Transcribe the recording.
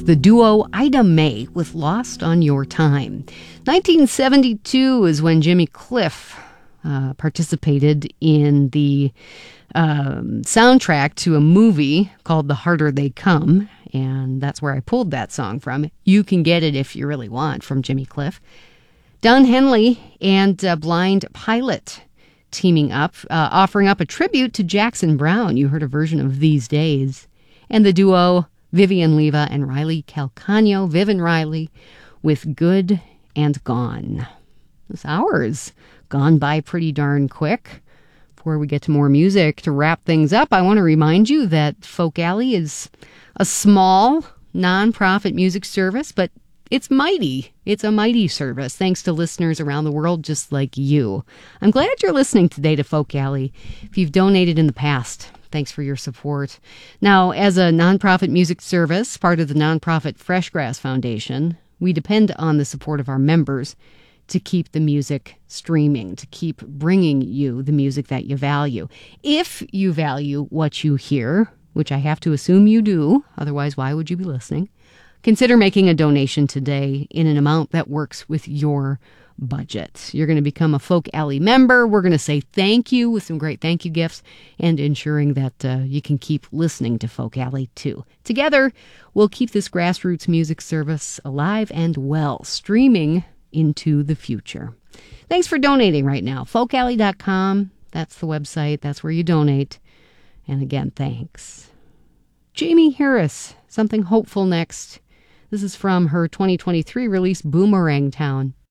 was the duo Ida Mae with Lost on Your Time. 1972 is when Jimmy Cliff participated in the soundtrack to a movie called The Harder They Come, and that's where I pulled that song from. You Can Get It If You Really Want from Jimmy Cliff. Don Henley and Blind Pilot teaming up, offering up a tribute to Jackson Browne. You heard a version of These Days. And the duo Vivian Leva and Riley Calcagno, Viv and Riley, with Good and Gone. This hour's gone by pretty darn quick. Before we get to more music, to wrap things up, I want to remind you that Folk Alley is a small, non-profit music service, but it's mighty. It's a mighty service, thanks to listeners around the world just like you. I'm glad you're listening today to Folk Alley. If you've donated in the past, thanks for your support. Now, as a nonprofit music service, part of the nonprofit Freshgrass Foundation, we depend on the support of our members to keep the music streaming, to keep bringing you the music that you value. If you value what you hear, which I have to assume you do, otherwise why would you be listening? Consider making a donation today in an amount that works with your budget. You're going to become a Folk Alley member. We're going to say thank you with some great thank you gifts and ensuring that you can keep listening to Folk Alley too. Together, we'll keep this grassroots music service alive and well, streaming into the future. Thanks for donating right now. folkalley.com. That's the website. That's where you donate. And again, thanks. Jamie Harris, Something Hopeful next. This is from her 2023 release, Boomerang Town.